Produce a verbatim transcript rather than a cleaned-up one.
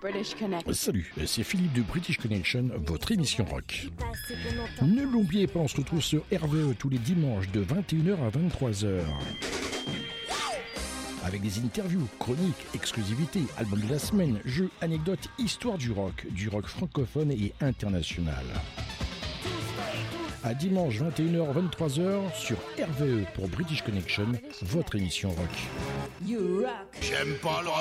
British Connection. Salut, c'est Philippe de British Connection, votre émission rock. Ne l'oubliez pas, on se retrouve sur R V E tous les dimanches de vingt et une heures à vingt-trois heures. Avec des interviews, chroniques, exclusivités, albums de la semaine, jeux, anecdotes, histoire du rock, du rock francophone et international. À dimanche vingt et une heures vingt-trois heures sur R V E pour British Connection, votre émission rock. You rock. J'aime pas le